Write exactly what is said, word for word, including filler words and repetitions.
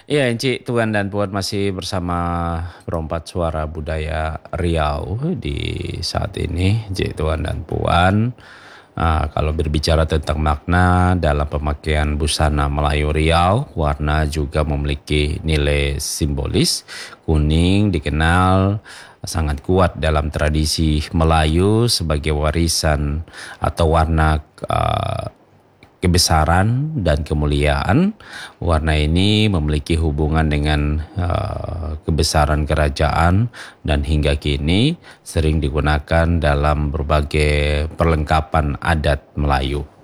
Iya, Encik, Tuan dan Puan masih bersama Perompak Suara Budaya Riau di saat ini, Encik, Tuan dan Puan. Ah, kalau berbicara tentang makna dalam pemakaian busana Melayu Riau, warna juga memiliki nilai simbolis. Kuning dikenal sangat kuat dalam tradisi Melayu sebagai warisan atau warna ah, kebesaran dan kemuliaan. Warna ini memiliki hubungan dengan uh, kebesaran kerajaan dan hingga kini sering digunakan dalam berbagai perlengkapan adat Melayu.